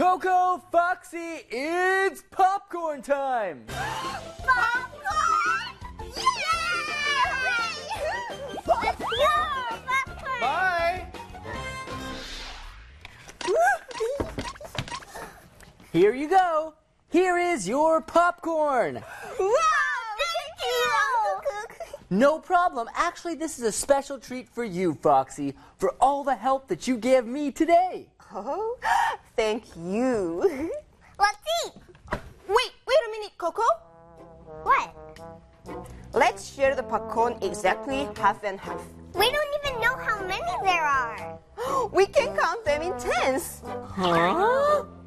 Coco, Foxy, it's popcorn time! Popcorn! Yay! Let's go! Popcorn! Bye! Here you go. Here is your popcorn. Wow! Thank you, Uncle Cook. No problem. Actually, this is a special treat for you, Foxy, for all the help that you gave me today. Oh, thank you. Let's eat. Wait a minute, Coco. What? Let's share the popcorn exactly half and half. We don't even know how many there are. We can count them in tens. Huh?